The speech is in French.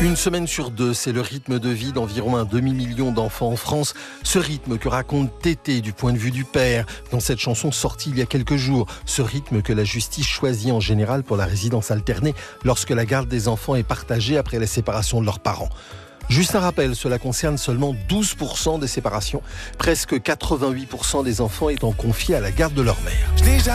Une semaine sur deux, c'est le rythme de vie d'environ un demi-million d'enfants en France. Ce rythme que raconte Tété du point de vue du père, dans cette chanson sortie il y a quelques jours. Ce rythme que la justice choisit en général pour la résidence alternée lorsque la garde des enfants est partagée après la séparation de leurs parents. Juste un rappel, cela concerne seulement 12% des séparations, presque 88% des enfants étant confiés à la garde de leur mère.